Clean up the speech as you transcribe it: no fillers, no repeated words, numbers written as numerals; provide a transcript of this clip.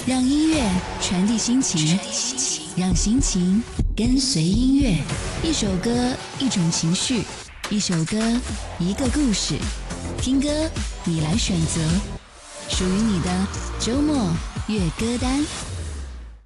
让音乐传递心情，让心情跟随音乐。一首歌，一种情绪；一首歌，一个故事。听歌，你来选择，属于你的周末乐歌单。